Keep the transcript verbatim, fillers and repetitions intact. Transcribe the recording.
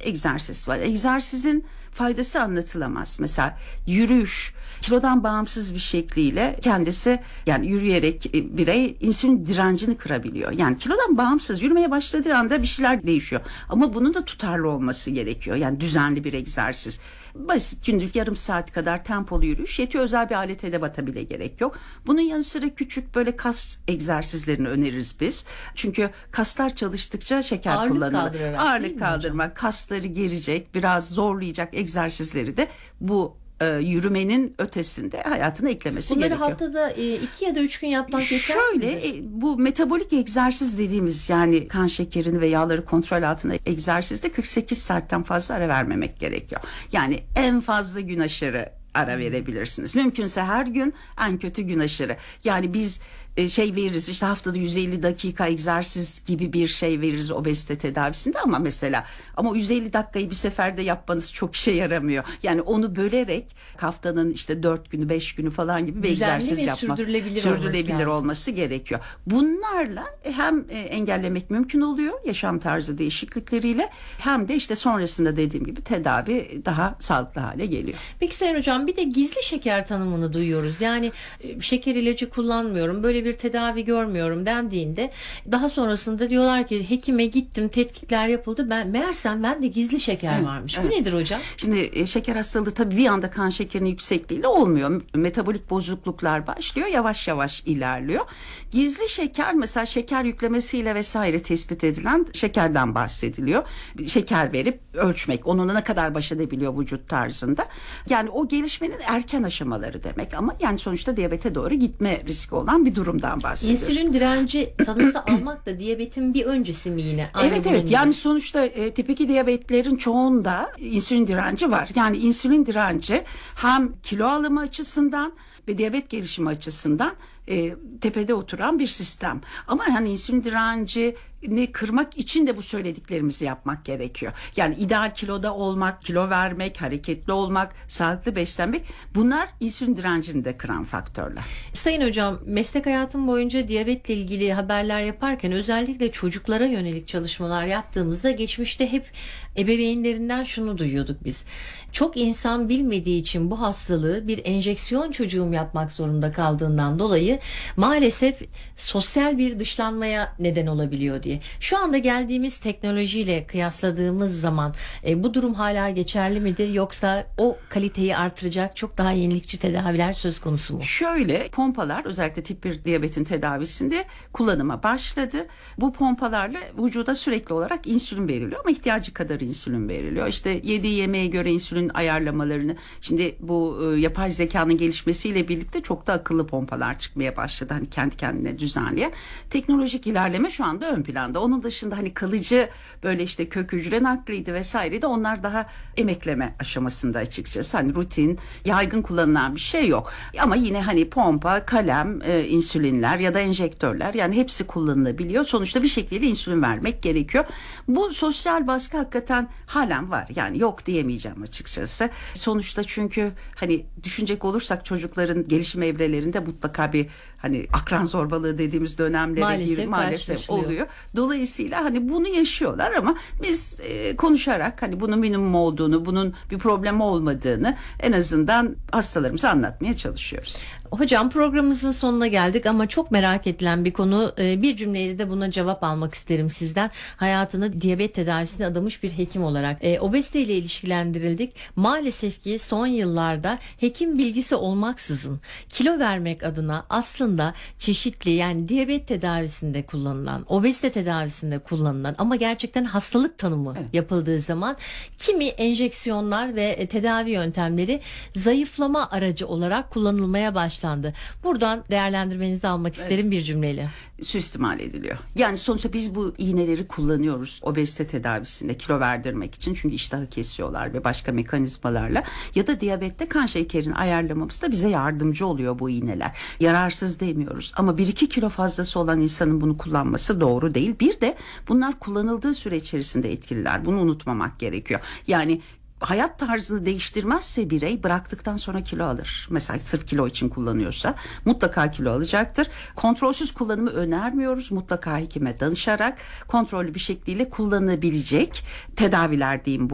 egzersiz var. Egzersizin faydası anlatılamaz. Mesela yürüyüş kilodan bağımsız bir şekliyle kendisi, yani yürüyerek birey insülin direncini kırabiliyor. Yani kilodan bağımsız yürümeye başladığı anda bir şeyler değişiyor. Ama bunun da tutarlı olması gerekiyor. Yani düzenli bir egzersiz. Basit günlük yarım saat kadar tempolu yürüyüş yetiyor. Özel bir alet edevata bile gerek yok. Bunun yanı sıra küçük böyle kas egzersizlerini öneririz biz. Çünkü kaslar çalıştıkça şeker Ağırlık kullanılır. Ağırlık kaldırmak, kasları gerecek, biraz zorlayacak egzersizleri de bu e, yürümenin ötesinde hayatına eklemesi Bunları gerekiyor. haftada e, iki ya da üç gün yapmak yeter Şöyle e, bu metabolik egzersiz dediğimiz, yani kan şekerini ve yağları kontrol altında egzersizde kırk sekiz saatten fazla ara vermemek gerekiyor. Yani en fazla gün aşırı ara verebilirsiniz. Mümkünse her gün, en kötü gün aşırı. Yani biz e, şey veririz, işte haftada yüz elli dakika egzersiz gibi bir şey veririz obezite tedavisinde, ama mesela ama yüz elli dakikayı bir seferde yapmanız çok işe yaramıyor. Yani onu bölerek haftanın işte dört günü, beş günü falan gibi bir düzenli egzersiz ve yapmak. sürdürülebilir, sürdürülebilir olması, olması gerekiyor. Bunlarla hem e, engellemek mümkün oluyor yaşam tarzı değişiklikleriyle, hem de işte sonrasında dediğim gibi tedavi daha sağlıklı hale geliyor. Peki Sayın Hocam, bir de gizli şeker tanımını duyuyoruz. Yani e, şeker ilacı kullanmıyorum, böyle bir tedavi görmüyorum dendiğinde daha sonrasında diyorlar ki hekime gittim, tetkikler yapıldı, ben meğersem ben de gizli şeker Evet, varmış. evet. Bu nedir hocam? Şimdi e, şeker hastalığı tabii bir anda kan şekerinin yüksekliğiyle olmuyor. Metabolik bozukluklar başlıyor, yavaş yavaş ilerliyor. Gizli şeker mesela şeker yüklemesiyle vesaire tespit edilen şekerden bahsediliyor. Şeker verip ölçmek, onunla ne kadar baş edebiliyor vücut tarzında. Yani o gelişmenin erken aşamaları demek, ama yani sonuçta diyabete doğru gitme riski olan bir durumdan bahsediyoruz. İnsülin direnci tanısı almak da diyabetin bir öncesi mi yine? Aynı Evet bunun evet gibi. yani sonuçta e, tip iki diyabetlerin çoğunda insülin direnci var. Yani insülin direnci hem kilo alımı açısından ve diyabet gelişimi açısından e, tepede oturan bir sistem. Ama yani insülin direncini kırmak için de bu söylediklerimizi yapmak gerekiyor. Yani ideal kiloda olmak, kilo vermek, hareketli olmak, sağlıklı beslenmek, bunlar insülin direncini de kıran faktörler. Sayın Hocam, meslek hayatım boyunca diyabetle ilgili haberler yaparken özellikle çocuklara yönelik çalışmalar yaptığımızda geçmişte hep ebeveynlerinden şunu duyuyorduk biz. Çok insan bilmediği için bu hastalığı bir enjeksiyon çocuğum yapmak zorunda kaldığından dolayı maalesef sosyal bir dışlanmaya neden olabiliyor diye. Şu anda geldiğimiz teknolojiyle kıyasladığımız zaman e, bu durum hala geçerli midir, yoksa o kaliteyi artıracak çok daha yenilikçi tedaviler söz konusu mu? Şöyle, pompalar özellikle tip bir diyabetin tedavisinde kullanıma başladı. Bu pompalarla vücuda sürekli olarak insülin veriliyor, ama ihtiyacı kadar insülin veriliyor. İşte yediği yemeğe göre insülin ayarlamalarını, şimdi bu e, yapay zekanın gelişmesiyle birlikte çok da akıllı pompalar çıkmaya başladı. Hani kendi kendine düzenleyen. Teknolojik ilerleme şu anda ön planda. Onun dışında hani kalıcı böyle işte kök hücre nakliydi vesaire de, onlar daha emekleme aşamasında açıkçası. Hani rutin, yaygın kullanılan bir şey yok. Ama yine hani pompa, kalem, e, insülinler ya da enjektörler, yani hepsi kullanılabiliyor. Sonuçta bir şekilde insülin vermek gerekiyor. Bu sosyal baskı hakikaten halen var. Yani yok diyemeyeceğim açıkçası. Sonuçta çünkü hani düşünecek olursak çocukların gelişim evrelerinde mutlaka bir hani akran zorbalığı dediğimiz dönemlere Maalesef gir, maalesef oluyor. Dolayısıyla hani bunu yaşıyorlar, ama biz e, konuşarak hani bunun minimum olduğunu, bunun bir problem olmadığını en azından hastalarımıza anlatmaya çalışıyoruz. Hocam, programımızın sonuna geldik ama çok merak edilen bir konu. Bir cümleyle de buna cevap almak isterim sizden. Hayatını diyabet tedavisine adamış bir hekim olarak e, obezite ile ilişkilendirildik. Maalesef ki son yıllarda hekim bilgisi olmaksızın kilo vermek adına aslında çeşitli, yani diyabet tedavisinde kullanılan, obezite tedavisinde kullanılan ama gerçekten hastalık tanımı evet. yapıldığı zaman kimi enjeksiyonlar ve tedavi yöntemleri zayıflama aracı olarak kullanılmaya başlandı. Buradan değerlendirmenizi almak isterim, evet. bir cümleyle. Suistimal ediliyor. Yani sonuçta biz bu iğneleri kullanıyoruz obezite tedavisinde kilo verdirmek için. Çünkü iştahı kesiyorlar ve başka mekanizmalarla, ya da diyabette kan şekerini ayarlamamızda bize yardımcı oluyor bu iğneler. Yararsız demiyoruz, ama bir iki kilo fazlası olan insanın bunu kullanması doğru değil. Bir de bunlar kullanıldığı süre içerisinde etkililer. Bunu unutmamak gerekiyor. Yani hayat tarzını değiştirmezse birey bıraktıktan sonra kilo alır. Mesela sırf kilo için kullanıyorsa mutlaka kilo alacaktır. Kontrolsüz kullanımı önermiyoruz. Mutlaka hekime danışarak kontrollü bir şekliyle kullanılabilecek tedaviler diyeyim bu.